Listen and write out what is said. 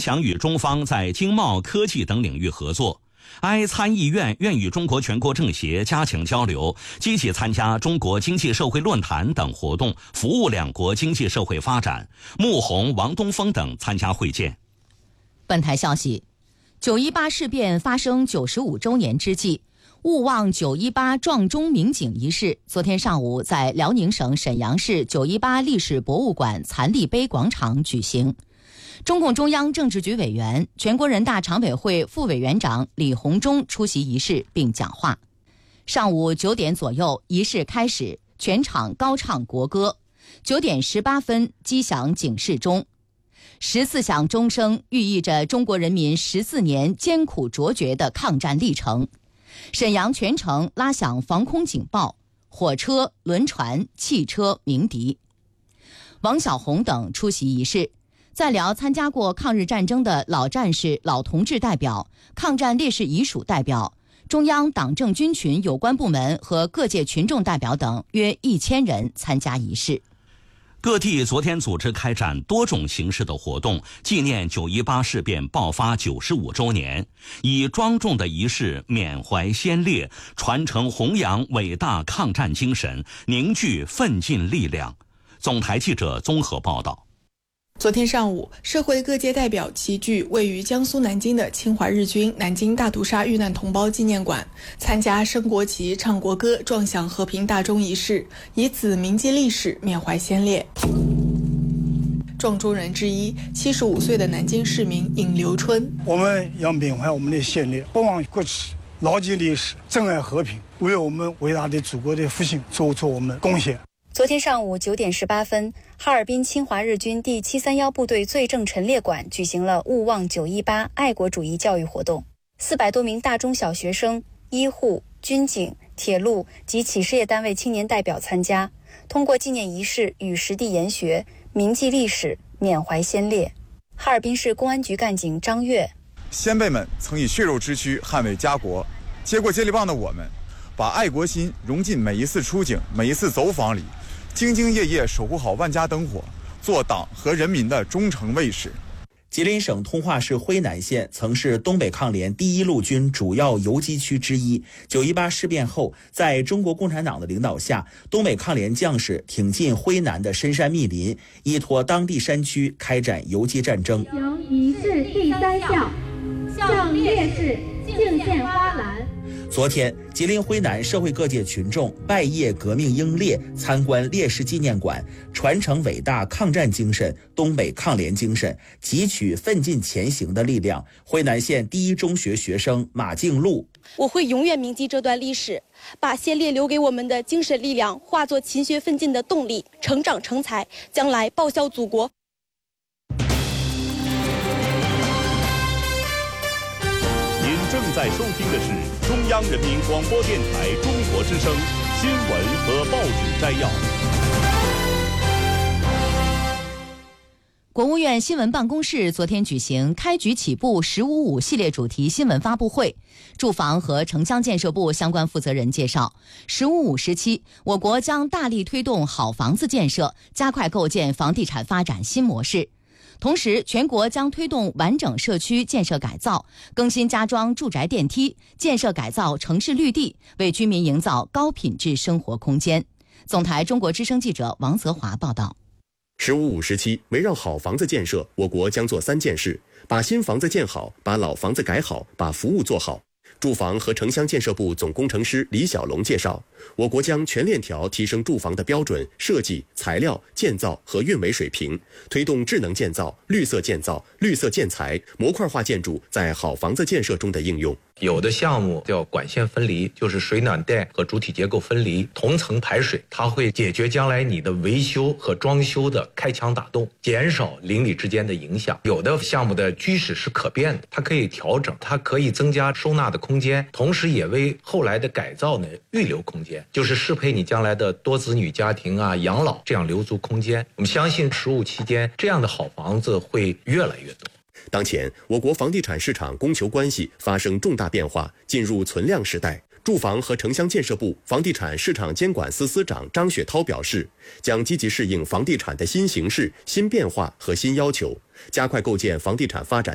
强与中方在经贸、科技等领域合作。埃参议院愿与中国全国政协加强交流，积极参加中国经济社会论坛等活动，服务两国经济社会发展。穆虹、王东峰等参加会见。 本台消息，918事变发生95周年之际，勿忘918撞钟鸣警仪式昨天上午在辽宁省沈阳市918历史博物馆残立碑广场举行。中共中央政治局委员、全国人大常委会副委员长李鸿忠出席仪式并讲话。上午9点左右，仪式开始，全场高唱国歌。9点18分，击响警示钟。14响钟声寓意着中国人民14年艰苦卓绝的抗战历程。沈阳全城拉响防空警报，火车、轮船、汽车鸣笛。王小红等出席仪式。在辽参加过抗日战争的老战士、老同志代表、抗战烈士遗属代表、中央党政军群有关部门和各界群众代表等约1000人参加仪式。 各地昨天组织开展多种形式的活动，纪念918事变爆发95周年，以庄重的仪式缅怀先烈，传承弘扬伟大抗战精神，凝聚奋进力量。总台记者综合报道。 昨天上午，社会各界代表齐聚位于江苏南京的侵华日军南京大屠杀遇难同胞纪念馆，参加升国旗、唱国歌、撞响和平大钟仪式，以此铭记历史，缅怀先烈。撞钟人之一，75岁的南京市民尹留春： 我们要缅怀我们的先烈，不忘国耻，牢记历史，珍爱和平，为我们伟大的祖国的复兴做出我们贡献。 昨天上午9点18分，哈尔滨侵华日军第731部队罪证陈列馆举行了勿忘918爱国主义教育活动，400多名大中小学生、医护、军警、铁路及企事业单位青年代表参加，通过纪念仪式与实地研学，铭记历史，缅怀先烈。哈尔滨市公安局干警张跃： 先辈们曾以血肉之躯捍卫家国，接过接力棒的我们，把爱国心融进每一次出警、每一次走访里，兢兢业业守护好万家灯火，做党和人民的忠诚卫士。 吉林省通化市辉南县曾是东北抗联第1路军主要游击区之一。918事变后，在中国共产党的领导下，东北抗联将士挺进辉南的深山密林，依托当地山区开展游击战争。 行仪式第3项，向烈士敬献花篮。 昨天，吉林辉南社会各界群众拜谒革命英烈，参观烈士纪念馆，传承伟大抗战精神、东北抗联精神，汲取奋进前行的力量。辉南县第1中学学生马静璐： 我会永远铭记这段历史，把先烈留给我们的精神力量化作勤学奋进的动力，成长成才，将来报效祖国。 您正在收听的是中央人民广播电台中国之声新闻和报纸摘要。 国务院新闻办公室昨天举行开局起步“15.5”系列主题新闻发布会。住房和城乡建设部相关负责人介绍，“15.5”时期，我国将大力推动好房子建设，加快构建房地产发展新模式。同时，全国将推动完整社区建设改造，更新加装住宅电梯，建设改造城市绿地，为居民营造高品质生活空间。总台中国之声记者王泽华报道。 “15.5”时期，围绕好房子建设，我国将做3件事：把新房子建好，把老房子改好，把服务做好。住房和城乡建设部总工程师李小龙介绍，我国将全链条提升住房的标准、设计、材料、建造和运维水平，推动智能建造、绿色建造、绿色建材、模块化建筑在好房子建设中的应用。 有的项目叫管线分离，就是水暖带和主体结构分离，同层排水，它会解决将来你的维修和装修的开墙打洞，减少邻里之间的影响。有的项目的居室是可变的，它可以调整，它可以增加收纳的空间，同时也为后来的改造呢预留空间，就是适配你将来的多子女家庭啊、养老，这样留足空间。我们相信15期间这样的好房子会越来越多。 当前，我国房地产市场供求关系发生重大变化，进入存量时代。住房和城乡建设部房地产市场监管司司长张雪涛表示，将积极适应房地产的新形势、新变化和新要求，加快构建房地产发展